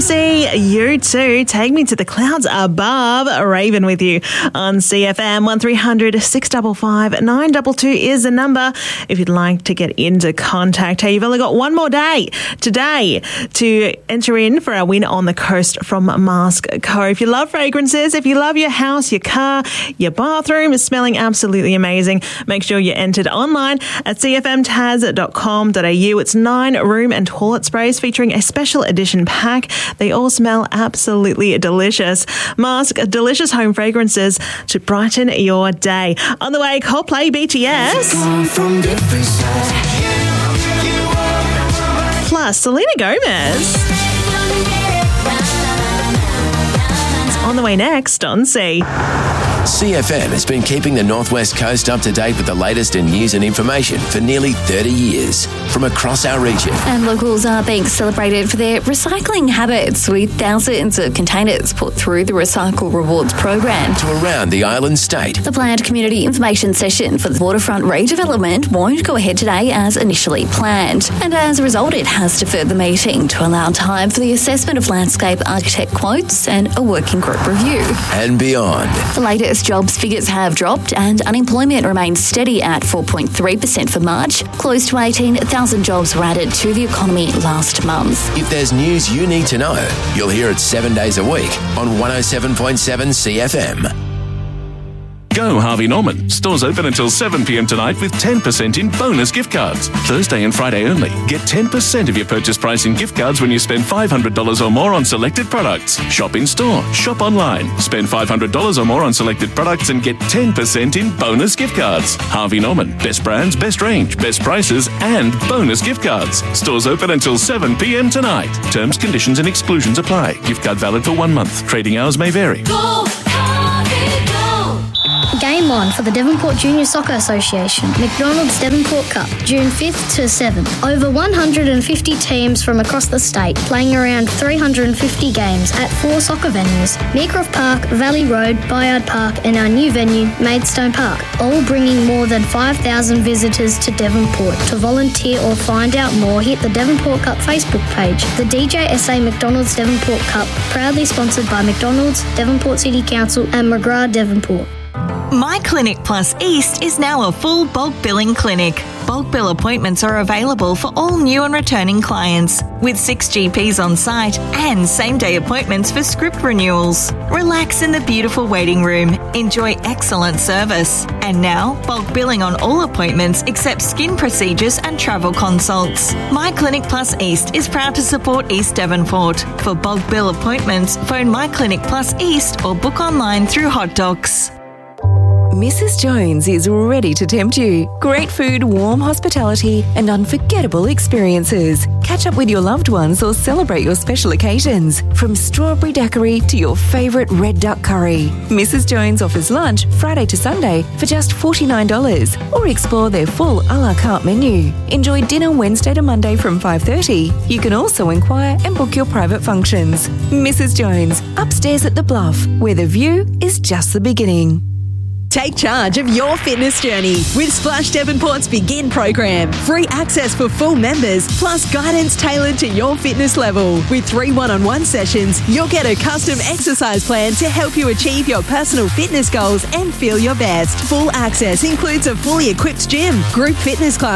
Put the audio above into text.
Frequency, you too. Take me to the clouds above. Raven with you on CFM. 1300 655 922 is the number if you'd like to get into contact. Hey, you've only got one more day today to enter in for our win on the coast from Mask Co. If you love fragrances, if you love your house, your car, your bathroom is smelling absolutely amazing, make sure you're entered online at cfmtaz.com.au. It's 9 room and toilet sprays featuring a special edition pack. They all smell absolutely delicious. Mask delicious home fragrances to brighten your day. On the way, Coldplay, BTS. Plus, Selena Gomez. It's on the way next on C. CFM has been keeping the Northwest Coast up to date with the latest in news and information for nearly 30 years from across our region. And locals are being celebrated for their recycling habits, with thousands of containers put through the Recycle Rewards program. To around the island state. The planned community information session for the waterfront redevelopment won't go ahead today as initially planned. And as a result, it has deferred the meeting to allow time for the assessment of landscape architect quotes and a working group review. And beyond. The latest jobs figures have dropped and unemployment remains steady at 4.3% for March. Close to 18,000 jobs were added to the economy last month. If there's news you need to know, you'll hear it 7 days a week on 107.7 CFM. Go Harvey Norman. Stores open until 7 p.m. tonight with 10% in bonus gift cards. Thursday and Friday only. Get 10% of your purchase price in gift cards when you spend $500 or more on selected products. Shop in store. Shop online. Spend $500 or more on selected products and get 10% in bonus gift cards. Harvey Norman. Best brands, best range, best prices and bonus gift cards. Stores open until 7 p.m. tonight. Terms, conditions and exclusions apply. Gift card valid for 1 month. Trading hours may vary. Go, Harvey, go! Game on for the Devonport Junior Soccer Association, McDonald's Devonport Cup, June 5th to 7th. Over 150 teams from across the state playing around 350 games at 4 soccer venues: Meercroft Park, Valley Road, Bayard Park and our new venue, Maidstone Park, all bringing more than 5,000 visitors to Devonport. To volunteer or find out more, hit the Devonport Cup Facebook page. The DJSA McDonald's Devonport Cup, proudly sponsored by McDonald's, Devonport City Council and McGrath Devonport. My Clinic Plus East is now a full bulk billing clinic. Bulk bill appointments are available for all new and returning clients, with 6 GPs on site and same-day appointments for script renewals. Relax in the beautiful waiting room. Enjoy excellent service. And now, bulk billing on all appointments except skin procedures and travel consults. My Clinic Plus East is proud to support East Devonport. For bulk bill appointments, phone My Clinic Plus East or book online through Hot Docs. Mrs. Jones is ready to tempt you. Great food, warm hospitality and unforgettable experiences. Catch up with your loved ones or celebrate your special occasions. From strawberry daiquiri to your favourite red duck curry. Mrs. Jones offers lunch Friday to Sunday for just $49 or explore their full a la carte menu. Enjoy dinner Wednesday to Monday from 5:30. You can also inquire and book your private functions. Mrs. Jones, upstairs at the Bluff, where the view is just the beginning. Take charge of your fitness journey with Splash Devonport's Begin program. Free access for full members, plus guidance tailored to your fitness level. With 3 one-on-one sessions, you'll get a custom exercise plan to help you achieve your personal fitness goals and feel your best. Full access includes a fully equipped gym, group fitness class,